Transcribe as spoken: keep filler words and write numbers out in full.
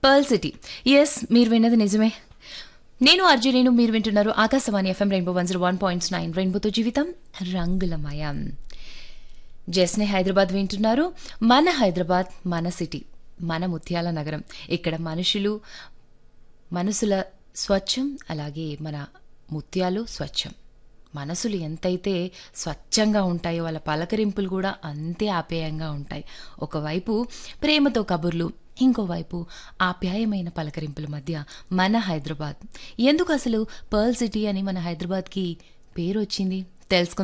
Pearl city. Yes, మీరు విన్నది నిజమే. నేను ఆర్జే నేను, మీరు వింటున్నారు Akashvani FM rainbow one zero one point nine. రెయిన్బోతో జీవితం రంగులమయం. జస్నే హైదరాబాద్ వింటున్నారు. మన హైదరాబాద్, మన సిటీ, మన ముత్యాల నగరం. ఇక్కడ మనుషులు, మనసుల స్వచ్ఛం, అలాగే మన ముత్యాలు స్వచ్ఛం. మనసులు ఎంతైతే స్వచ్ఛంగా ఉంటాయో వాళ్ళ పలకరింపులు కూడా అంతే ఆప్యాయంగా ఉంటాయి. ఒకవైపు ప్రేమతో కబుర్లు, ఇంకోవైపు ఆప్యాయమైన పలకరింపుల మధ్య మన హైదరాబాద్. ఎందుకు అసలు పర్ల్ సిటీ అని మన హైదరాబాద్కి పేరు వచ్చింది తెలుసుకుందాం.